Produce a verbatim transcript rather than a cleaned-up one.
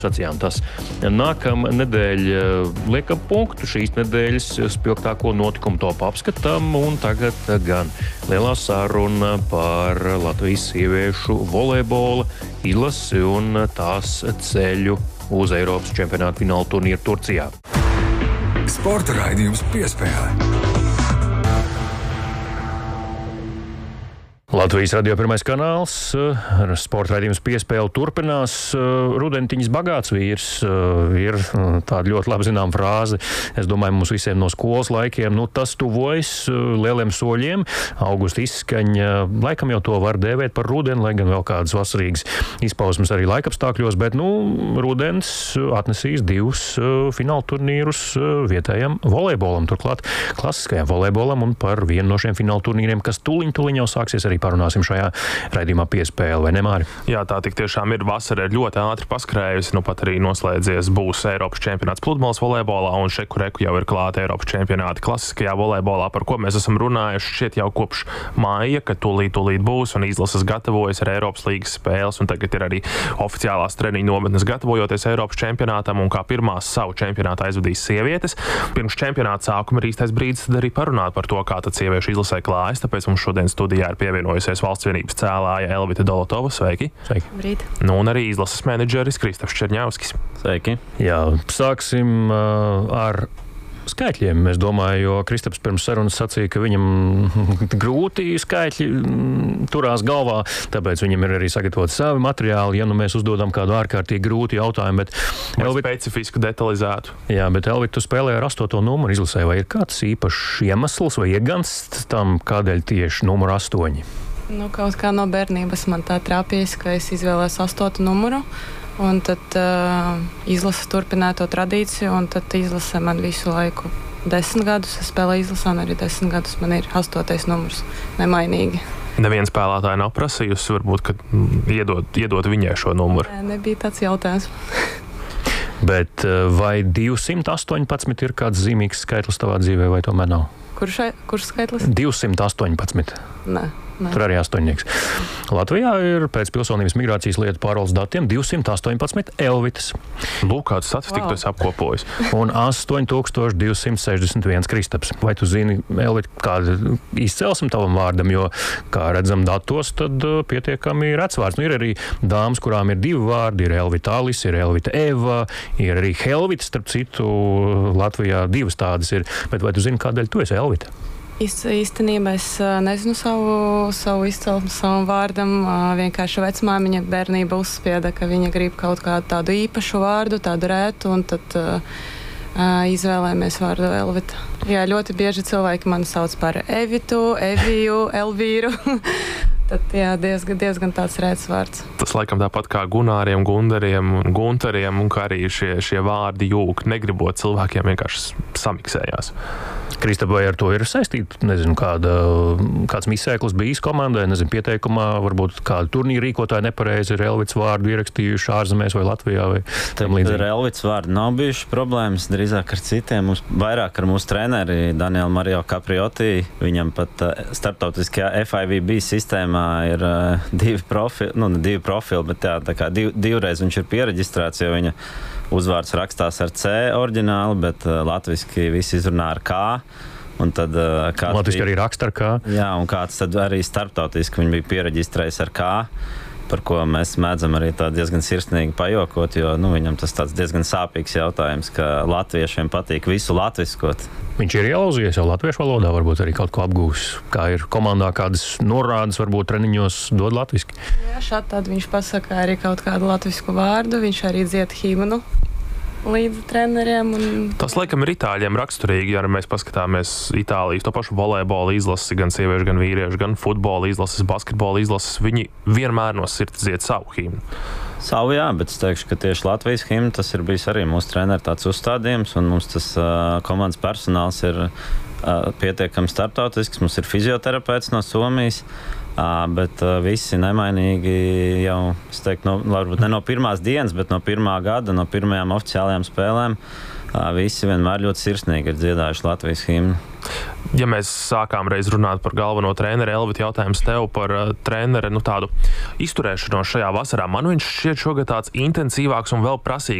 Sacījām tas. Nākamā nedēļa liekam punktu šīs nedēļas spilgtāko notikumu topu apskatām, un tagad gan lielā saruna par Latvijas sieviešu volejbola izlasi un tās ceļu uz Eiropas čempionāta fināla turnīru Turcijā. Sporta raidījums Piespēle. Latvijas radio pirmais kanāls, sporta raidījums Piespēle turpinās. Rudentiņas bagāts vīrs ir tāda ļoti labi zinām frāze. Es domāju, mums visiem no skolas laikiem, nu tas tuvojas lieliem soļiem. Augusta izskaņa, laikam jau to var dēvēt par rudeni, lai gan vēl kādas vasarīgas izpausmes arī laikapstākļos, bet, nu, rudens atnesīs divus fināla turnīrus vietējam volejbolam, turklāt klasiskajam volejbolam, un par vienu no šiem fināla turnīriem, kas tuliņ tuliņ jau sāksies, arī parunāsim šajā raidījumā Piespēle, vai ne, Māri? Jā, tā tik tiešām ir. Vasara ir ļoti ātri paskrējusi, nu pat arī noslēdzies būs Eiropas čempionāts pludmales volejbolā, un šeku reku jau ir klāta Eiropas čempionāti klasiskajā volejbolā, par ko mēs esam runājuši šķiet jau kopš māja, ka tūlīt, tūlīt būs, un izlases gatavojas ar Eiropas līgas spēles, un tagad ir arī oficiālās treniņu nometnes gatavojoties Eiropas čempionātam, un kā pirmās savu čempionātu aizvadīs sievietes. Pirms čempionāta sākuma ir īstais brīdis tad arī parunāt par to, kā tad sieviešu izlasē klājas, tāpēc mums šodien studijā ir pievienojusies Valsts vienības cēlāja Elvita Dolotova. Sveiki! Sveiki! Brīt. Nu, un arī izlases menedžeris Kristofs Čerņauskis. Sveiki! Jā, sāksim uh, ar skaitļiem. Es domāju, jo Kristaps pirms sarunas sacīja, ka viņam grūti skaitļi turās galvā, tāpēc viņam ir arī sagatavot savi materiāli, ja nu mēs uzdodam kādu ārkārtīgi grūtu jautājumu, bet Elvit... specifisku, detalizētu. Jā, bet Elvit, tu spēlēji ar astoto numuru izlasē, vai ir kāds īpašs iemesls vai iegansts tam, kādēļ tieši numuru astoņi? Nu, kaut kā no bērnības man tā trāpījis, ka es izvēlējos astotu numuru, un tad uh, izlasa turpināja to tradīciju, un tad izlasa man visu laiku desmit gadus. Es spēlēju izlasā, un arī desmit gadus man ir astotais numurs, nemainīgi. Neviena spēlētāja nav prasījusi, varbūt, ka iedot, iedot viņai šo numuru. Nē, nebija tāds jautājums. Bet vai divsimt astoņpadsmit ir kāds zīmīgs skaitlis tavā dzīvē, vai tomēr nav? Kurš, kurš skaitlis? divsimt astoņpadsmit. Nē. Nē. Tur arī astoņnieks. Latvijā ir pēc pilsonības migrācijas lietu pārvaldes datiem divsimt astoņpadsmit Elvitas. Lūk, kādu statistiku wow. tu esi apkopojis. Un astoņi tūkstoši divsimt sešdesmit viens Kristaps. Vai tu zini, Elvita, kāda izcelsme tavam vārdam, jo, kā redzam datos, tad pietiekami rets vārds. Nu, ir arī dāmas, kurām ir divi vārdi, ir Elvita Alis, ir Elvita Eva, ir arī Helvita, starp citu, Latvijā divas tādas ir. Bet vai tu zini, kādēļ tu esi Elvita? Īstenībā es nezinu savu, savu izcelsmi savam vārdam. Vienkārši vecmāmiņa bērnība uzspieda, ka viņa grib kaut kādu tādu īpašu vārdu, tādu rētu, un tad uh, izvēlējāmies vārdu Elvita. Jā, ļoti bieži cilvēki mani sauc par Evitu, Eviju, Elvīru. Tad jā, diezgan, diezgan tāds rēts vārds. Tas laikam tāpat kā Gunāriem, Gundariem un Guntariem, un kā arī šie, šie vārdi jūk, negribot cilvēkiem vienkārši samiksējās. Kristap, vai ar to ir saistīta? Nezinu, kāda, kāds misēklis bijis komandai, nezinu, pieteikumā, varbūt kādu turnīru rīkotāju nepareizi ir Elvits vārdu ierakstījuši ārzemēs vai Latvijā vai tam līdzīgi? Ar Elvits vārdu nav bijuši problēmas, drīzāk ar citiem. Mums vairāk ar mūsu treneri Danielu Mario Caprioti. Viņam pat uh, starptautiskajā F I V B sistēmā ir uh, divi profili, nu ne divi profili, bet jā, tā kā div, divreiz viņš ir piereģistrēts, jo viņa uzvārds rakstās ar C oriģināli, bet uh, latviski visi izrunā ar K. Un tad uh, kāds latviski bija, arī raksta ar K. Jā, un kāds tad arī starptautiski viņi bija piereģistrējis ar K, par ko mēs mēdzam arī tā diezgan sirsnīgi pajokot, jo nu, viņam tas tāds diezgan sāpīgs jautājums, ka latviešiem patīk visu latviskot. Viņš ir ielauzījies jau latviešu valodā, varbūt arī kaut ko apgūs, kā ir komandā kādas norādes, varbūt treniņos dod latviski. Jā, šādi tad viņš pasaka arī kaut kādu latvisku vārdu, viņš arī dzied himnu līdz treneriem. Un... Tas, laikam, ir itāļiem raksturīgi, ja mēs paskatāmies Itālijas, to pašu volejbola izlases, gan sieviešu, gan vīriešu, gan futbola izlases, basketbola izlases, viņi vienmēr no sirds dzied savu himnu. Savu, jā, bet es teikšu, ka tieši Latvijas himna, tas ir bijis arī mūsu treneru tāds uzstādījums, un mums tas uh, komandas personāls ir pietiekami startautisks. Mums ir fizioterapeits no Somijas. Uh, bet uh, visi nemainīgi jau, es teiktu, no, varbūt ne no pirmās dienas, bet no pirmā gada, no pirmajām oficiālajām spēlēm, uh, visi vienmēr ļoti sirsnīgi ir dziedājuši Latvijas himnu. Ja mēs sākām reiz runāt par galveno treneri, Elvita, jautājums tev par uh, treneri, nu tādu izturēšanos šajā vasarā. Man viņš šķiet šogad tāds intensīvāks un vēl prasīgāks.